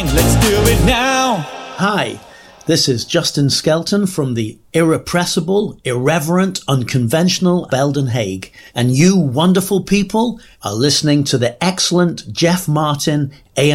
Let's do it now. Hi, this is Justin Skelton from the irrepressible, irreverent, unconventional Belden Haig, and you wonderful people are listening to the excellent Jeff Martin